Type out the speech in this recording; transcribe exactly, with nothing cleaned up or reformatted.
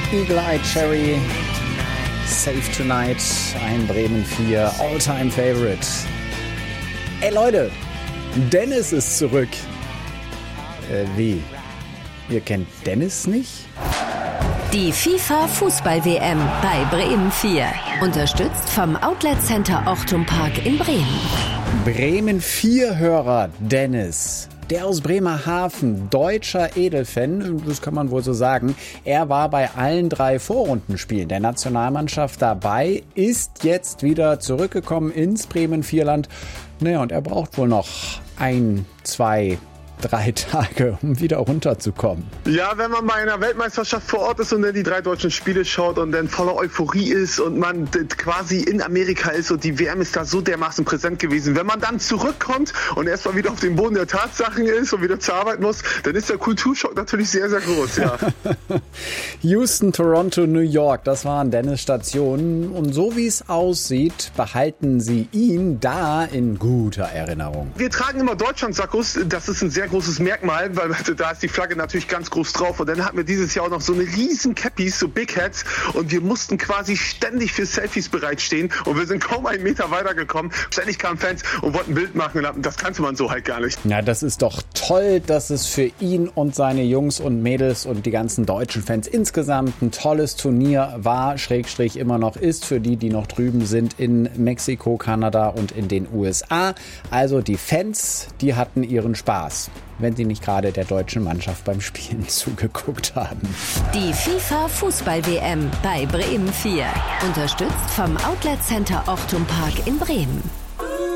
Eagle Eye Cherry, Save Tonight, ein Bremen vier All-Time Favorite. Ey Leute, Dennis ist zurück. Äh, wie? Ihr kennt Dennis nicht? Die FIFA-Fußball-W M bei Bremen vier. Unterstützt vom Outlet Center Ochtum Park in Bremen. Bremen vier-Hörer Dennis. Der aus Bremerhaven, deutscher Edelfan, das kann man wohl so sagen. Er war bei allen drei Vorrundenspielen der Nationalmannschaft dabei, ist jetzt wieder zurückgekommen ins Bremen vier-Land. Naja, und er braucht wohl noch ein, zwei, drei Tage, um wieder runterzukommen. Ja, wenn man bei einer Weltmeisterschaft vor Ort ist und dann die drei deutschen Spiele schaut und dann voller Euphorie ist und man quasi in Amerika ist und die W M ist da so dermaßen präsent gewesen. Wenn man dann zurückkommt und erstmal wieder auf dem Boden der Tatsachen ist und wieder zur Arbeit muss, dann ist der Kulturschock natürlich sehr, sehr groß, ja. Houston, Toronto, New York, das waren Dennis' Stationen. Und so wie es aussieht, behalten sie ihn da in guter Erinnerung. Wir tragen immer Deutschland-Sakkos, das ist ein sehr großes Merkmal, weil da ist die Flagge natürlich ganz groß drauf. Und dann hatten wir dieses Jahr auch noch so eine riesen Cappies, so Big Hats. Und wir mussten quasi ständig für Selfies bereitstehen. Und wir sind kaum einen Meter weitergekommen. Ständig kamen Fans und wollten ein Bild machen. Und das kannte man so halt gar nicht. Ja, das ist doch toll, dass es für ihn und seine Jungs und Mädels und die ganzen deutschen Fans insgesamt ein tolles Turnier war, Schrägstrich immer noch ist, für die, die noch drüben sind in Mexiko, Kanada und in den U S A. Also die Fans, die hatten ihren Spaß, wenn sie nicht gerade der deutschen Mannschaft beim Spielen zugeguckt haben. Die FIFA-Fußball-W M bei Bremen vier. Unterstützt vom Outlet Center Ochtum Park in Bremen.